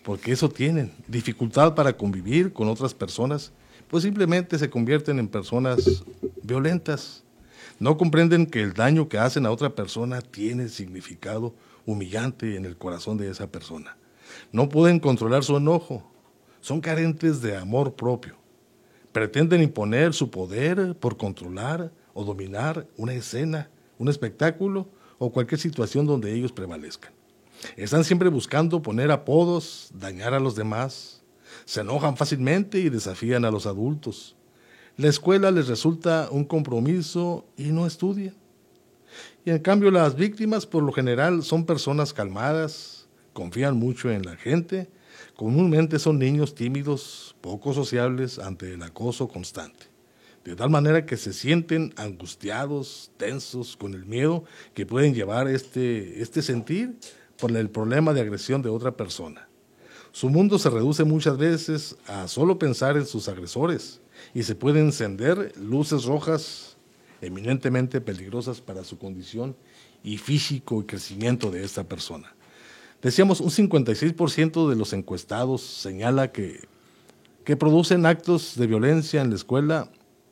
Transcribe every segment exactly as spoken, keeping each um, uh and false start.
porque eso tienen, dificultad para convivir con otras personas, pues simplemente se convierten en personas violentas. No comprenden que el daño que hacen a otra persona tiene significado humillante en el corazón de esa persona. No pueden controlar su enojo, son carentes de amor propio. Pretenden imponer su poder por controlar o dominar una escena, un espectáculo o cualquier situación donde ellos prevalezcan. Están siempre buscando poner apodos, dañar a los demás. Se enojan fácilmente y desafían a los adultos. La escuela les resulta un compromiso y no estudian. Y en cambio las víctimas por lo general son personas calmadas, confían mucho en la gente, comúnmente son niños tímidos, poco sociables ante el acoso constante. De tal manera que se sienten angustiados, tensos, con el miedo que pueden llevar este, este sentir por el problema de agresión de otra persona. Su mundo se reduce muchas veces a solo pensar en sus agresores y se pueden encender luces rojas eminentemente peligrosas para su condición y físico y crecimiento de esta persona. Decíamos, un cincuenta y seis por ciento de los encuestados señala que, que producen actos de violencia en la escuela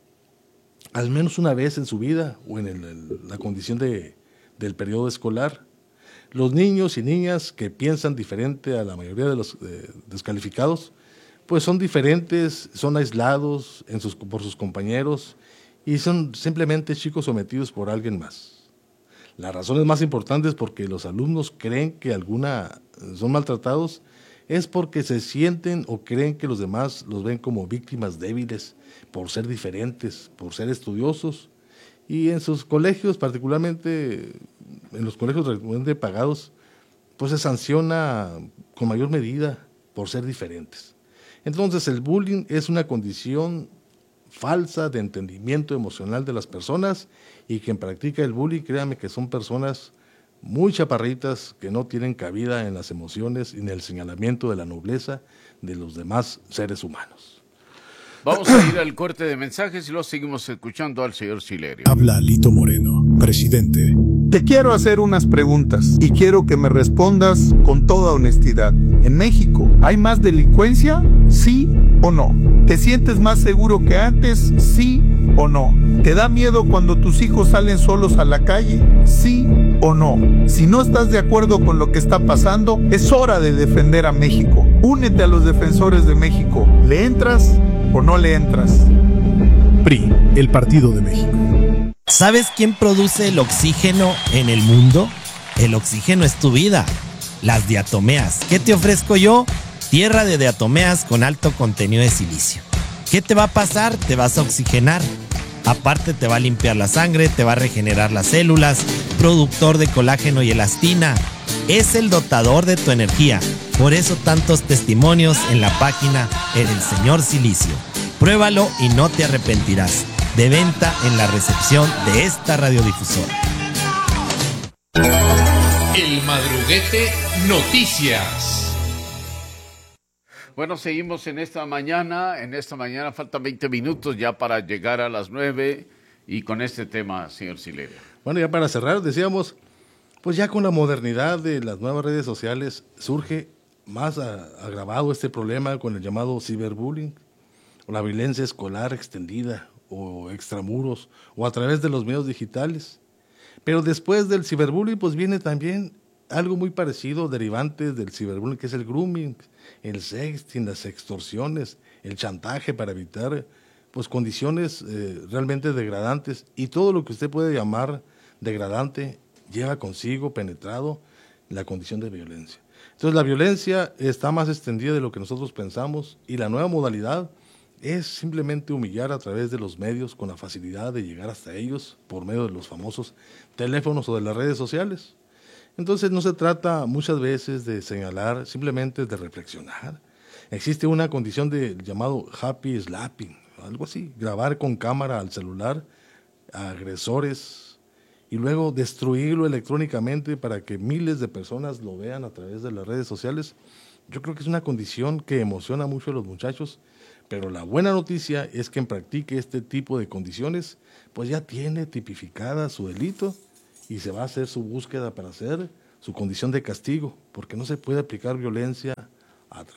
al menos una vez en su vida o en el, el, la condición de, del periodo escolar. Los niños y niñas que piensan diferente a la mayoría de los eh, descalificados, pues son diferentes, son aislados en sus, por sus compañeros y son simplemente chicos sometidos por alguien más. Las razones más importantes porque los alumnos creen que alguna son maltratados es porque se sienten o creen que los demás los ven como víctimas débiles por ser diferentes, por ser estudiosos. Y en sus colegios, particularmente en los colegios regularmente pagados, pues se sanciona con mayor medida por ser diferentes. Entonces el bullying es una condición falsa de entendimiento emocional de las personas, y quien practica el bullying, créanme que son personas muy chaparritas que no tienen cabida en las emociones y en el señalamiento de la nobleza de los demás seres humanos. Vamos a ir al corte de mensajes y luego seguimos escuchando al señor Silerio. Habla Lito Moreno, presidente. Te quiero hacer unas preguntas y quiero que me respondas con toda honestidad. ¿En México hay más delincuencia? ¿Sí o no? ¿Te sientes más seguro que antes? ¿Sí o no? ¿Te da miedo cuando tus hijos salen solos a la calle? ¿Sí o no? Si no estás de acuerdo con lo que está pasando, es hora de defender a México. Únete a los defensores de México. ¿Le entras o no le entras? P R I, el Partido de México. ¿Sabes quién produce el oxígeno en el mundo? El oxígeno es tu vida. Las diatomeas. ¿Qué te ofrezco yo? Tierra de diatomeas con alto contenido de silicio. ¿Qué te va a pasar? Te vas a oxigenar. Aparte te va a limpiar la sangre, te va a regenerar las células, productor de colágeno y elastina. Es el dotador de tu energía. Por eso tantos testimonios en la página El Señor Silicio. Pruébalo y no te arrepentirás. De venta en la recepción de esta radiodifusora. El Madruguete Noticias. Bueno, seguimos en esta mañana. En esta mañana faltan veinte minutos ya para llegar a las nueve y con este tema, señor Silerio. Bueno, ya para cerrar, decíamos, pues ya con la modernidad de las nuevas redes sociales surge más a, agravado este problema con el llamado ciberbullying, o la violencia escolar extendida, o extramuros, o a través de los medios digitales. Pero después del ciberbullying, pues viene también algo muy parecido, derivante del ciberbullying, que es el grooming, el sexting, las extorsiones, el chantaje para evitar pues condiciones eh, realmente degradantes, y todo lo que usted puede llamar degradante lleva consigo penetrado la condición de violencia. Entonces la violencia está más extendida de lo que nosotros pensamos, y la nueva modalidad es simplemente humillar a través de los medios con la facilidad de llegar hasta ellos por medio de los famosos teléfonos o de las redes sociales. Entonces no se trata muchas veces de señalar, simplemente de reflexionar. Existe una condición de llamado happy slapping, algo así, grabar con cámara al celular a agresores y luego destruirlo electrónicamente para que miles de personas lo vean a través de las redes sociales. Yo creo que es una condición que emociona mucho a los muchachos, pero la buena noticia es que quien practique este tipo de condiciones, pues ya tiene tipificada su delito y se va a hacer su búsqueda para hacer su condición de castigo, porque no se puede aplicar violencia a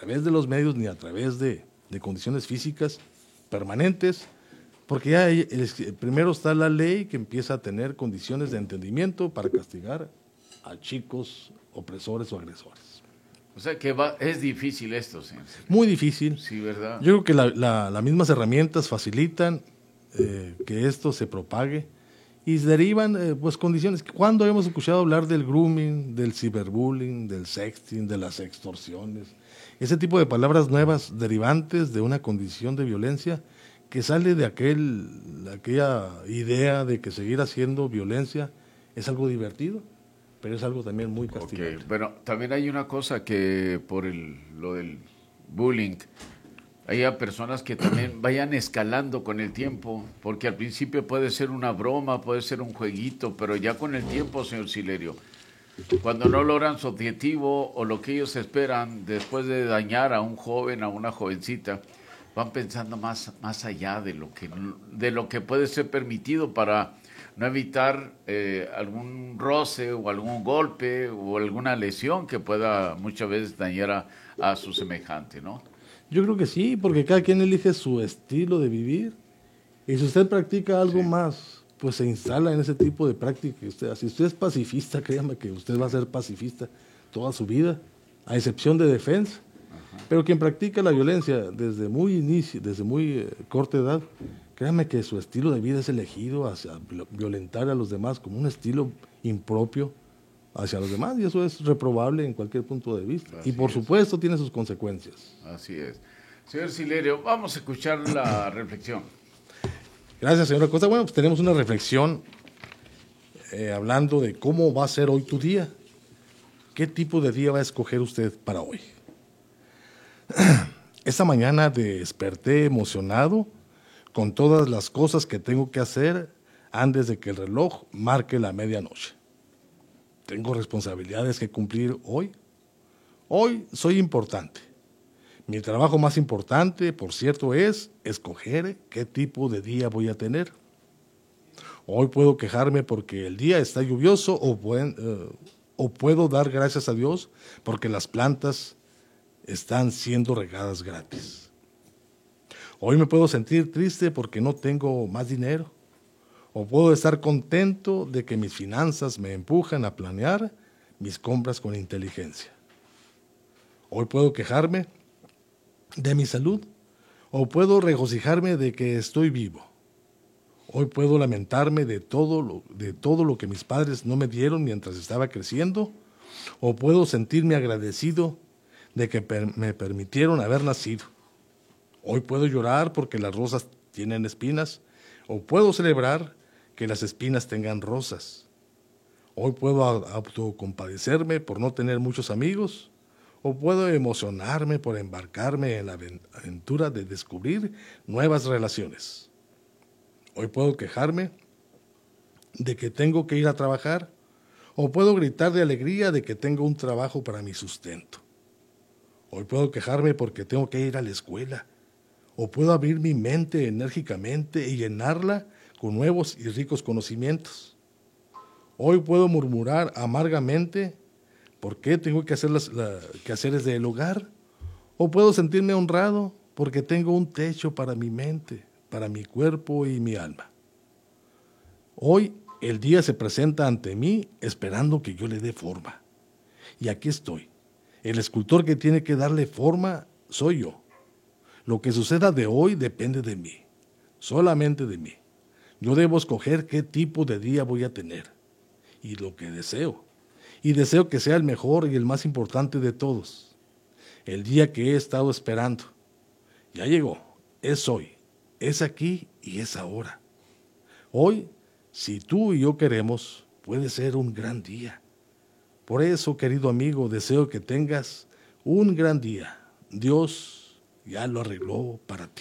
través de los medios ni a través de, de condiciones físicas permanentes, porque ya hay, es, primero está la ley que empieza a tener condiciones de entendimiento para castigar a chicos opresores o agresores. O sea que va, es difícil esto, señor. Muy difícil. Sí, ¿verdad? Yo creo que la, la, las mismas herramientas facilitan eh, que esto se propague y derivan eh, pues condiciones. ¿Cuándo hemos escuchado hablar del grooming, del ciberbullying, del sexting, de las extorsiones? Ese tipo de palabras nuevas derivantes de una condición de violencia que sale de aquel, de aquella idea de que seguir haciendo violencia es algo divertido, pero es algo también muy castigante. Okay. Bueno, también hay una cosa que por el, lo del bullying, hay personas que también vayan escalando con el tiempo, porque al principio puede ser una broma, puede ser un jueguito, pero ya con el tiempo, señor Silerio, cuando no logran su objetivo o lo que ellos esperan, después de dañar a un joven, a una jovencita, van pensando más, más allá de lo que, de lo que puede ser permitido para no evitar eh, algún roce o algún golpe o alguna lesión que pueda muchas veces dañar a, a su semejante, ¿no? Yo creo que sí, porque cada quien elige su estilo de vivir y si usted practica algo sí. más, pues se instala en ese tipo de práctica. Usted, si usted es pacifista, créame que usted va a ser pacifista toda su vida, a excepción de defensa. Pero quien practica la violencia desde muy inicio, desde muy eh, corta edad, créanme que su estilo de vida es elegido hacia violentar a los demás como un estilo impropio hacia los demás, y eso es reprobable en cualquier punto de vista. Así y por es. supuesto tiene sus consecuencias. Así es. Señor Silerio, vamos a escuchar la reflexión. Gracias, señora Acosta. Bueno, pues tenemos una reflexión eh, hablando de cómo va a ser hoy tu día. ¿Qué tipo de día va a escoger usted para hoy? Esta mañana desperté emocionado con todas las cosas que tengo que hacer antes de que el reloj marque la medianoche. Tengo responsabilidades que cumplir hoy. Hoy soy importante. Mi trabajo más importante, por cierto, es escoger qué tipo de día voy a tener. Hoy puedo quejarme porque el día está lluvioso o, pueden, uh, o puedo dar gracias a Dios porque las plantas están siendo regadas gratis. Hoy me puedo sentir triste porque no tengo más dinero, o puedo estar contento de que mis finanzas me empujan a planear mis compras con inteligencia. Hoy puedo quejarme de mi salud, o puedo regocijarme de que estoy vivo. Hoy puedo lamentarme de todo lo, de todo lo que mis padres no me dieron mientras estaba creciendo, o puedo sentirme agradecido de que per- me permitieron haber nacido. Hoy puedo llorar porque las rosas tienen espinas, o puedo celebrar que las espinas tengan rosas. Hoy puedo autocompadecerme por no tener muchos amigos, o puedo emocionarme por embarcarme en la aventura de descubrir nuevas relaciones. Hoy puedo quejarme de que tengo que ir a trabajar, o puedo gritar de alegría de que tengo un trabajo para mi sustento. Hoy puedo quejarme porque tengo que ir a la escuela, o puedo abrir mi mente enérgicamente y llenarla con nuevos y ricos conocimientos. Hoy puedo murmurar amargamente por qué tengo que hacer las la, quehaceres del hogar, o puedo sentirme honrado porque tengo un techo para mi mente, para mi cuerpo y mi alma. Hoy el día se presenta ante mí esperando que yo le dé forma. Y aquí estoy. El escultor que tiene que darle forma soy yo. Lo que suceda de hoy depende de mí, solamente de mí. Yo debo escoger qué tipo de día voy a tener y lo que deseo. Y deseo que sea el mejor y el más importante de todos. El día que he estado esperando. Ya llegó, es hoy, es aquí y es ahora. Hoy, si tú y yo queremos, puede ser un gran día. Por eso, querido amigo, deseo que tengas un gran día. Dios ya lo arregló para ti.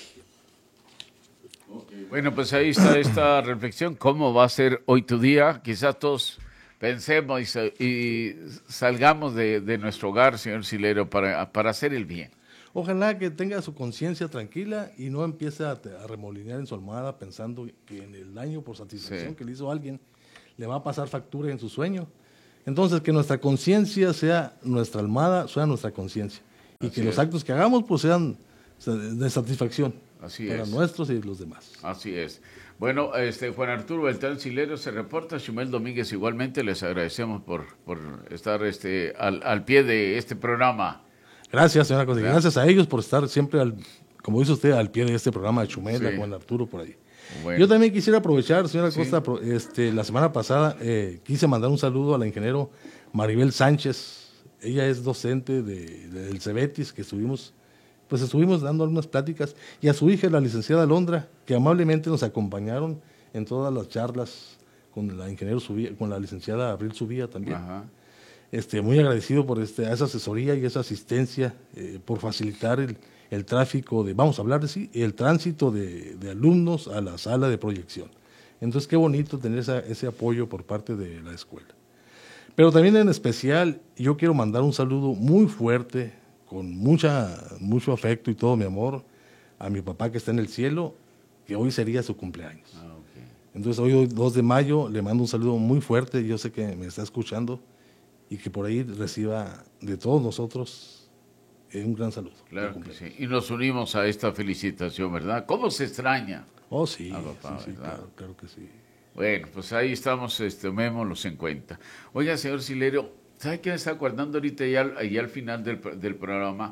Bueno, pues ahí está esta reflexión. ¿Cómo va a ser hoy tu día? Quizás todos pensemos y, y salgamos de, de nuestro hogar, señor Silerio, para, para hacer el bien. Ojalá que tenga su conciencia tranquila y no empiece a, a remolinear en su almohada pensando que en el daño por satisfacción sí. que le hizo a alguien le va a pasar factura en su sueño. Entonces, que nuestra conciencia sea nuestra almohada, sea nuestra conciencia. y Así que los es. actos que hagamos pues sean de satisfacción Así para es. nuestros y los demás. Así es. Bueno, este Juan Arturo Beltrán Silerio se reporta, Chumel Domínguez igualmente, les agradecemos por, por estar este al, al pie de este programa. Gracias, señora Costa, y Claro. gracias a ellos por estar siempre, al, como dice usted, al pie de este programa de Chumel, Sí. Juan Arturo, por ahí. Bueno. Yo también quisiera aprovechar, señora Sí. Costa, pro- este, la semana pasada eh, quise mandar un saludo a la ingeniero Maribel Sánchez. Ella es docente de, de- del Cebetis, que estuvimos, pues estuvimos dando algunas pláticas, y a su hija, la licenciada Alondra, que amablemente nos acompañaron en todas las charlas con la ingeniero Subía, con la licenciada Abril Subía también. Ajá. Este, muy agradecido por este, esa asesoría y esa asistencia, eh, por facilitar el, el tráfico de, vamos a hablar de sí, el tránsito de, de alumnos a la sala de proyección. Entonces, qué bonito tener esa, ese apoyo por parte de la escuela. Pero también en especial, yo quiero mandar un saludo muy fuerte, con mucha, mucho afecto y todo mi amor, a mi papá que está en el cielo, que hoy sería su cumpleaños. Ah, ok. Entonces, hoy, dos de mayo, le mando un saludo muy fuerte, yo sé que me está escuchando, y que por ahí reciba de todos nosotros eh, un gran saludo. Claro de que cumpleaños. sí. Y nos unimos a esta felicitación, ¿verdad? ¿Cómo se extraña? Oh, sí, Ah, papá, sí, sí, ¿verdad? claro, claro que sí. Bueno, pues ahí estamos, este, tomémoslos en cuenta. Oiga, señor Silerio, ¿sabe qué me está acordando ahorita ya, al- ya al final del, del programa?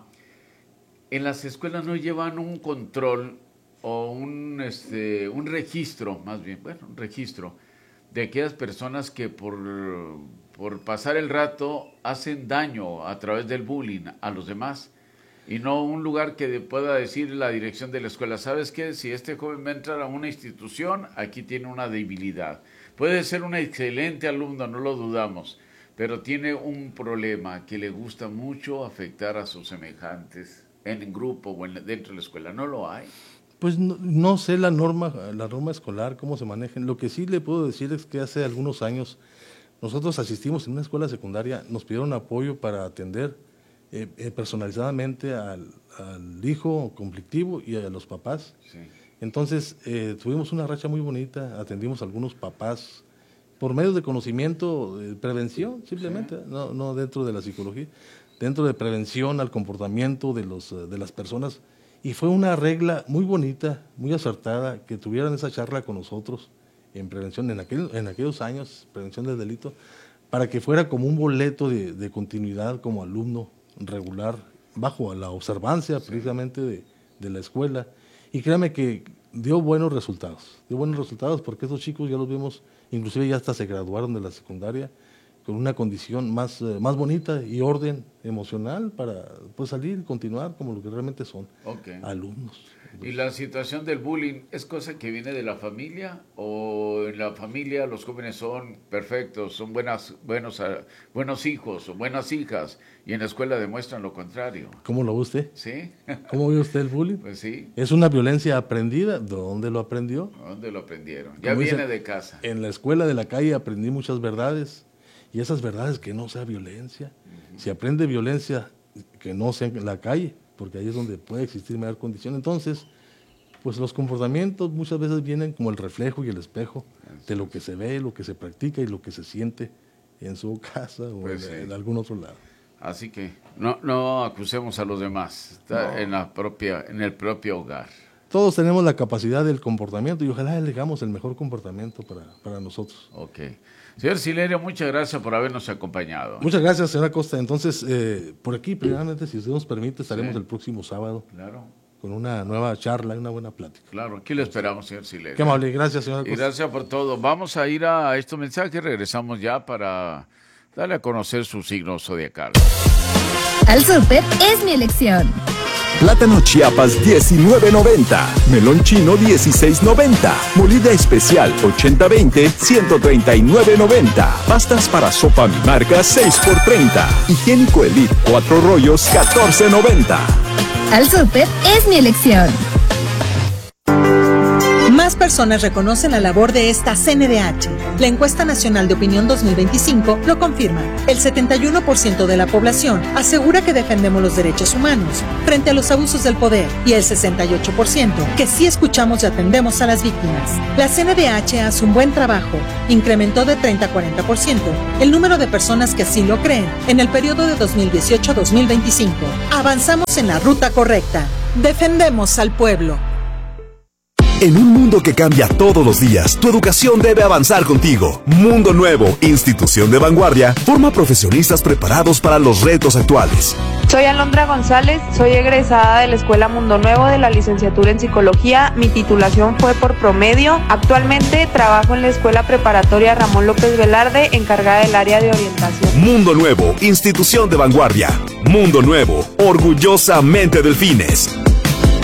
En las escuelas no llevan un control o un, este, un registro, más bien, bueno, un registro de aquellas personas que por, por pasar el rato hacen daño a través del bullying a los demás. Y no un lugar que pueda decir la dirección de la escuela, ¿sabes qué? Si este joven va a entrar a una institución, aquí tiene una debilidad. Puede ser un excelente alumno, no lo dudamos, pero tiene un problema que le gusta mucho afectar a sus semejantes en grupo o en, dentro de la escuela. ¿No lo hay? Pues no, no sé la norma, la norma escolar, cómo se manejan. Lo que sí le puedo decir es que hace algunos años nosotros asistimos en una escuela secundaria, nos pidieron apoyo para atender eh, eh, personalizadamente al, al hijo conflictivo y a los papás. Sí. Entonces, eh, tuvimos una racha muy bonita, atendimos a algunos papás por medio de conocimiento, de prevención, simplemente, no, no dentro de la psicología, dentro de prevención al comportamiento de, los, eh, de las personas. Y fue una regla muy bonita, muy acertada, que tuvieran esa charla con nosotros en prevención, en, aquel, en aquellos años, prevención del delito, para que fuera como un boleto de, de continuidad como alumno regular, bajo la observancia precisamente de, de la escuela. Y créame que dio buenos resultados, dio buenos resultados porque esos chicos ya los vimos, inclusive ya hasta se graduaron de la secundaria con una condición más, eh, más bonita y orden emocional para pues, salir y continuar como lo que realmente son, Ok. alumnos. ¿Y la situación del bullying es cosa que viene de la familia o en la familia los jóvenes son perfectos, son buenas, buenos, ah, buenos hijos o buenas hijas y en la escuela demuestran lo contrario? ¿Cómo lo ve usted? ¿Sí? ¿Cómo ve usted el bullying? Pues sí. ¿Es una violencia aprendida? ¿De dónde lo aprendió? ¿Dónde lo aprendieron? Ya Como viene dicen, de casa. En la escuela de la calle aprendí muchas verdades, y esas verdades que no sea violencia. Uh-huh. Si aprende violencia, que no sea en la calle, porque ahí es donde puede existir mayor condición. Entonces, pues los comportamientos muchas veces vienen como el reflejo y el espejo de lo que se ve, lo que se practica y lo que se siente en su casa o Pues en, sí. en algún otro lado. Así que no, no acusemos a los demás, está No. en, la propia, en el propio hogar. Todos tenemos la capacidad del comportamiento y ojalá elegamos el mejor comportamiento para, para nosotros. Ok. Señor Silerio, muchas gracias por habernos acompañado. Muchas gracias, señora Costa. Entonces, eh, por aquí, primeramente, si usted nos permite, estaremos Sí. el próximo sábado Claro, con una nueva charla y una buena plática. claro. Aquí le esperamos, señor Silerio. Qué amable, gracias, señora Y Costa. gracias por todo. Vamos a ir a estos mensajes. Regresamos ya para darle a conocer su signo zodiacal. Al súper es mi elección. Plátano Chiapas diecinueve noventa, melón chino dieciséis noventa, molida especial ochenta veinte ciento treinta y nueve noventa, pastas para sopa mi marca seis por treinta, higiénico Elite cuatro rollos catorce noventa. Al súper es mi elección. Más personas reconocen la labor de esta C N D H. La encuesta nacional de opinión dos mil veinticinco lo confirma. El setenta y uno por ciento de la población asegura que defendemos los derechos humanos frente a los abusos del poder y el sesenta y ocho por ciento que sí escuchamos y atendemos a las víctimas. La C N D H hace un buen trabajo. Incrementó de treinta a cuarenta por ciento el número de personas que así lo creen en el periodo de dos mil dieciocho a dos mil veinticinco. Avanzamos en la ruta correcta. Defendemos al pueblo. En un mundo que cambia todos los días, tu educación debe avanzar contigo. Mundo Nuevo, institución de vanguardia, forma profesionistas preparados para los retos actuales. Soy Alondra González, soy egresada de la Escuela Mundo Nuevo de la licenciatura en Psicología. Mi titulación fue por promedio. Actualmente trabajo en la Escuela Preparatoria Ramón López Velarde, encargada del área de orientación. Mundo Nuevo, institución de vanguardia. Mundo Nuevo, orgullosamente Delfines.